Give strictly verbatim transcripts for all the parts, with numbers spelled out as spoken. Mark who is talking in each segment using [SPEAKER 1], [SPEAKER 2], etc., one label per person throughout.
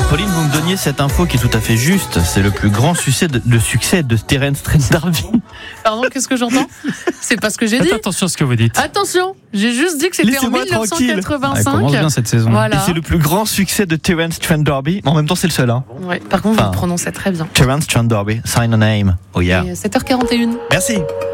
[SPEAKER 1] Pauline, vous me donniez cette info qui est tout à fait juste. C'est le plus grand succès de, de succès de Terence Trent D'Arby.
[SPEAKER 2] Pardon, qu'est-ce que j'entends ? C'est pas ce que j'ai dit.
[SPEAKER 3] Faites attention à ce que vous dites.
[SPEAKER 2] Attention, j'ai juste dit que c'était
[SPEAKER 1] Laissez-moi
[SPEAKER 2] en dix-neuf cent quatre-vingt-cinq.
[SPEAKER 3] Elle commence bien cette saison.
[SPEAKER 2] Voilà.
[SPEAKER 1] Et c'est le plus grand succès de Terence Trent D'Arby. Mais en même temps, c'est le seul. Hein.
[SPEAKER 2] Ouais, par contre,
[SPEAKER 1] Enfin,
[SPEAKER 2] vous le prononcez très bien.
[SPEAKER 1] Terence Trent D'Arby, sign a name. Oh yeah.
[SPEAKER 2] Et sept heures quarante et une.
[SPEAKER 1] Merci.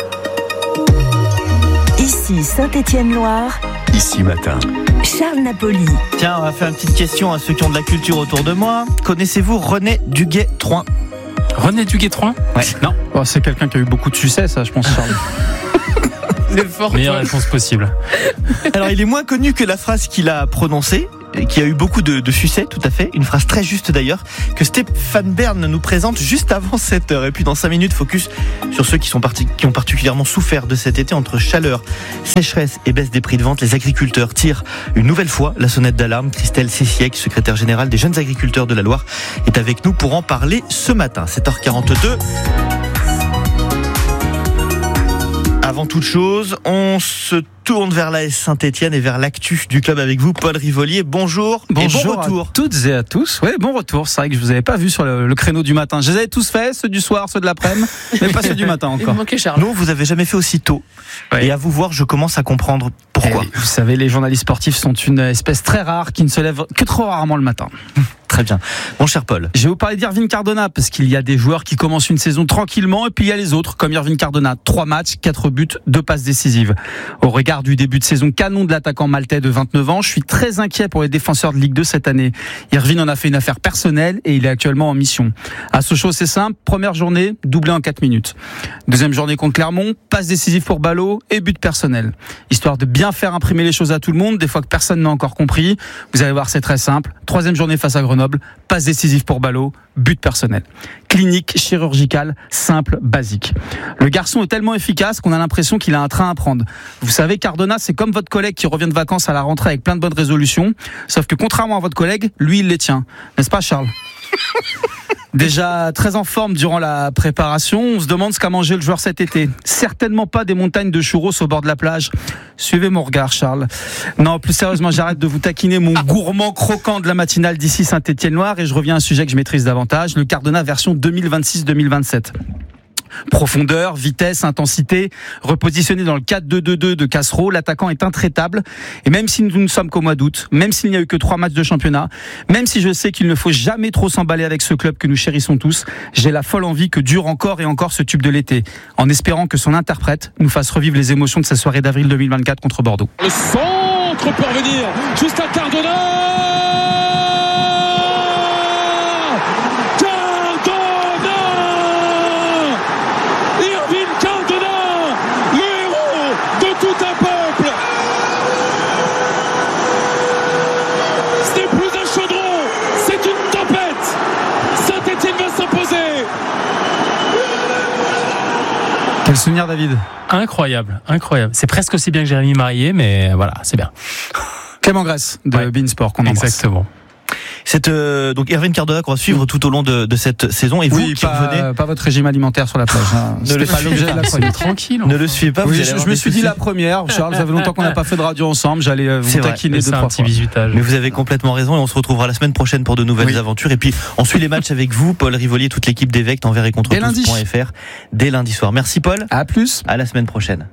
[SPEAKER 4] Ici Saint-Étienne-Loire,
[SPEAKER 5] Ici Matin.
[SPEAKER 4] Charles Napoli.
[SPEAKER 1] Tiens, on va faire une petite question à ceux qui ont de la culture autour de moi. Connaissez-vous René Duguay-Troin ?
[SPEAKER 3] René Duguay-Troin ?
[SPEAKER 1] Ouais.
[SPEAKER 3] Non.
[SPEAKER 6] Oh, c'est quelqu'un qui a eu beaucoup de succès, ça, je pense, Charles.
[SPEAKER 2] Le fort.
[SPEAKER 3] Meilleure réponse possible.
[SPEAKER 1] Alors, il est moins connu que la phrase qu'il a prononcée, et qui a eu beaucoup de, de succès, tout à fait. Une phrase très juste d'ailleurs, que Stéphane Bern nous présente juste avant sept heures. Et puis dans cinq minutes, focus sur ceux qui, sont parti, qui ont particulièrement souffert de cet été entre chaleur, sécheresse et baisse des prix de vente. Les agriculteurs tirent une nouvelle fois la sonnette d'alarme. Christelle Cessiec, secrétaire générale des jeunes agriculteurs de la Loire, est avec nous pour en parler ce matin. sept heures quarante-deux. Avant toute chose, on se tourne vers l'A S Saint-Étienne et vers l'actu du club avec vous, Paul Rivolier. Bonjour,
[SPEAKER 6] Bonjour
[SPEAKER 1] et bon retour.
[SPEAKER 6] à toutes et à tous. Ouais, bon retour. C'est vrai que je vous avais pas vu sur le, le créneau du matin. Je les avais tous faits, ceux du soir, ceux de l'après-midi, mais pas ceux du matin
[SPEAKER 2] Il vous
[SPEAKER 6] encore.
[SPEAKER 2] manquait Charles.
[SPEAKER 1] Non, vous avez jamais fait aussi tôt.
[SPEAKER 6] Ouais.
[SPEAKER 1] Et à vous voir, je commence à comprendre pourquoi.
[SPEAKER 6] Eh, vous savez, les journalistes sportifs sont une espèce très rare qui ne se lève que trop rarement le matin.
[SPEAKER 1] Très bien. Mon cher Paul.
[SPEAKER 6] Je vais vous parler d'Irving Cardona, parce qu'il y a des joueurs qui commencent une saison tranquillement, et puis il y a les autres, comme Irving Cardona. Trois matchs, quatre buts, deux passes décisives. Au regard du début de saison canon de l'attaquant maltais de vingt-neuf ans, je suis très inquiet pour les défenseurs de Ligue deux cette année. Irving en a fait une affaire personnelle, et il est actuellement en mission. À Sochaux, c'est simple. Première journée, doublé en quatre minutes. Deuxième journée contre Clermont, passe décisive pour Ballot, et but personnel. Histoire de bien faire imprimer les choses à tout le monde, des fois que personne n'a encore compris. Vous allez voir, c'est très simple. Troisième journée face à Grenoble, passe décisive pour Ballot, but personnel. Clinique, chirurgicale, simple, basique. Le garçon est tellement efficace qu'on a l'impression qu'il a un train à prendre. Vous savez, Cardona, c'est comme votre collègue qui revient de vacances à la rentrée avec plein de bonnes résolutions, sauf que contrairement à votre collègue, lui, il les tient. N'est-ce pas, Charles ? Déjà très en forme durant la préparation, on se demande ce qu'a mangé le joueur cet été. Certainement pas des montagnes de churros au bord de la plage. Suivez mon regard, Charles. Non, plus sérieusement, j'arrête de vous taquiner, mon gourmand croquant de la matinale d'ici Saint-Étienne-Loire, et je reviens à un sujet que je maîtrise davantage, le Cardona version deux mille vingt-six deux mille vingt-sept. Profondeur, vitesse, intensité, repositionné dans le quatre deux deux deux de Cassereau, l'attaquant est intraitable. Et même si nous ne sommes qu'au mois d'août, même s'il n'y a eu que trois matchs de championnat, même si je sais qu'il ne faut jamais trop s'emballer avec ce club que nous chérissons tous, j'ai la folle envie que dure encore et encore ce tube de l'été, en espérant que son interprète nous fasse revivre les émotions de sa soirée d'avril deux mille vingt-quatre contre Bordeaux.
[SPEAKER 7] Le centre peut revenir, juste à Cardona.
[SPEAKER 6] Quel souvenir, David ?
[SPEAKER 3] Incroyable, incroyable. C'est presque aussi bien que Jérémy Marié, mais voilà, c'est bien.
[SPEAKER 6] Clément Grèce de
[SPEAKER 3] Ouais.
[SPEAKER 6] Beansport qu'on embrasse.
[SPEAKER 3] Exactement.
[SPEAKER 1] C'est euh, donc Irving Cardona qu'on va suivre tout au long de, de cette saison. Et vous
[SPEAKER 6] Oui,
[SPEAKER 1] qui
[SPEAKER 6] pas,
[SPEAKER 1] revenez,
[SPEAKER 6] pas votre régime alimentaire sur la plage. Hein.
[SPEAKER 1] Ne
[SPEAKER 6] C'était
[SPEAKER 1] le
[SPEAKER 6] pas
[SPEAKER 1] suivez
[SPEAKER 6] l'objet
[SPEAKER 1] pas.
[SPEAKER 6] de la chronique.
[SPEAKER 3] Tranquille.
[SPEAKER 1] ne le suivez pas.
[SPEAKER 6] Oui,
[SPEAKER 1] vous allez
[SPEAKER 6] je,
[SPEAKER 1] avoir
[SPEAKER 6] je me
[SPEAKER 1] des
[SPEAKER 6] suis dit
[SPEAKER 1] soucis.
[SPEAKER 6] la première, Charles, ça fait longtemps qu'on n'a pas fait de radio ensemble, j'allais euh,
[SPEAKER 1] C'est
[SPEAKER 6] vous
[SPEAKER 1] vrai,
[SPEAKER 6] taquiner
[SPEAKER 3] C'est
[SPEAKER 6] deux,
[SPEAKER 3] un
[SPEAKER 6] trois
[SPEAKER 3] petit
[SPEAKER 6] fois.
[SPEAKER 3] bisutage.
[SPEAKER 1] Mais vous avez complètement raison et on se retrouvera la semaine prochaine pour de nouvelles
[SPEAKER 6] Oui.
[SPEAKER 1] aventures. Et puis on suit les matchs avec vous, Paul Rivolier, toute l'équipe d'Évêque, envers et contre
[SPEAKER 6] Dès lundi.
[SPEAKER 1] tous point F R, dès lundi soir. Merci Paul,
[SPEAKER 6] À plus.
[SPEAKER 1] à la semaine prochaine.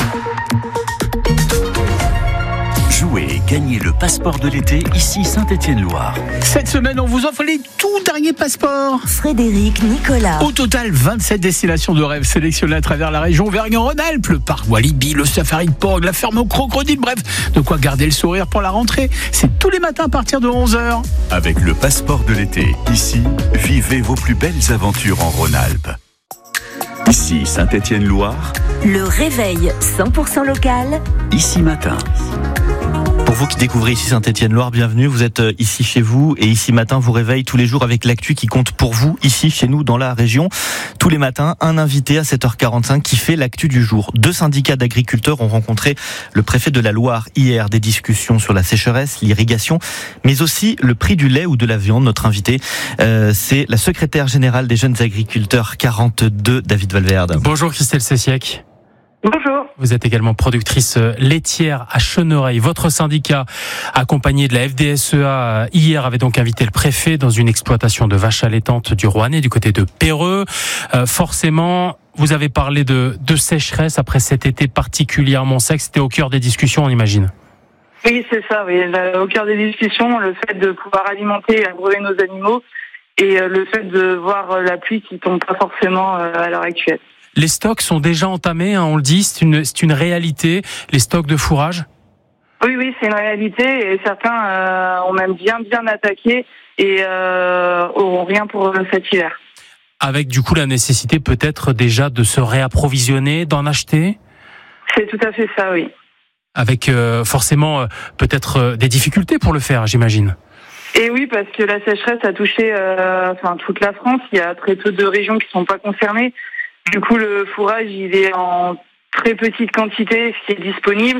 [SPEAKER 5] Jouez et gagnez le passeport de l'été, ici Saint-Étienne-Loire.
[SPEAKER 8] Cette semaine, on vous offre les tout derniers passeports.
[SPEAKER 4] Frédéric Nicolas.
[SPEAKER 8] Au total, vingt-sept destinations de rêve sélectionnées à travers la région Auvergne-Rhône-Alpes, le parc Walibi, le safari de Porgue, la ferme au crocodile, bref, de quoi garder le sourire pour la rentrée. C'est tous les matins à partir de onze heures.
[SPEAKER 5] Avec le passeport de l'été, ici, vivez vos plus belles aventures en Rhône-Alpes. Ici Saint-Étienne-Loire,
[SPEAKER 4] Le réveil cent pour cent local.
[SPEAKER 5] ici Matin.
[SPEAKER 1] Pour vous qui découvrez ici Saint-Étienne-Loire, bienvenue. Vous êtes ici chez vous et ici matin vous réveille tous les jours avec l'actu qui compte pour vous ici chez nous dans la région. Tous les matins, un invité à sept heures quarante-cinq qui fait l'actu du jour. Deux syndicats d'agriculteurs ont rencontré le préfet de la Loire hier. Des discussions sur la sécheresse, l'irrigation, mais aussi le prix du lait ou de la viande. Notre invité, euh, c'est la secrétaire générale des jeunes agriculteurs quarante-deux, David Valverde.
[SPEAKER 3] Bonjour Christelle Cessiec.
[SPEAKER 9] Bonjour.
[SPEAKER 3] Vous êtes également productrice laitière à Chenereil. Votre syndicat, accompagné de la F D S E A, hier avait donc invité le préfet dans une exploitation de vaches allaitantes du Rouennais, du côté de Perreux. Euh, forcément, vous avez parlé de, de sécheresse après cet été particulièrement sec. C'était au cœur des discussions, on imagine.
[SPEAKER 9] Oui, c'est ça. Oui. Au cœur des discussions, le fait de pouvoir alimenter et abreuver nos animaux et le fait de voir la pluie qui tombe pas forcément à l'heure actuelle.
[SPEAKER 3] Les stocks sont déjà entamés, hein, on le dit, c'est une, c'est une réalité, les stocks de fourrage?
[SPEAKER 9] Oui, oui, c'est une réalité et certains euh, ont même bien, bien attaqué et euh, auront rien pour cet hiver.
[SPEAKER 3] Avec du coup la nécessité peut-être déjà de se réapprovisionner, d'en acheter?
[SPEAKER 9] C'est tout à fait ça, oui.
[SPEAKER 3] Avec euh, forcément euh, peut-être euh, des difficultés pour le faire, j'imagine.
[SPEAKER 9] Et oui, parce que la sécheresse a touché euh, enfin, toute la France, il y a très peu de régions qui ne sont pas concernées. Du coup, le fourrage, il est en très petite quantité, ce qui est disponible.